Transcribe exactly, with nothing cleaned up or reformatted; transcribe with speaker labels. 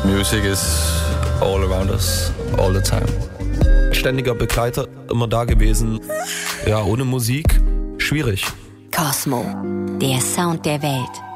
Speaker 1: Music is all around us, all the time.
Speaker 2: Ständiger Begleiter, immer da gewesen. Ja, ohne Musik, schwierig.
Speaker 3: Cosmo, der Sound der Welt.